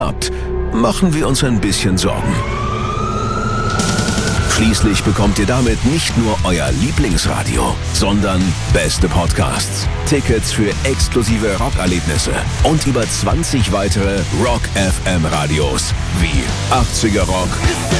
habt, machen wir uns ein bisschen Sorgen. Schließlich bekommt ihr damit nicht nur euer Lieblingsradio, sondern beste Podcasts, Tickets für exklusive Rockerlebnisse und über 20 weitere Rock FM Radios wie 80er Rock,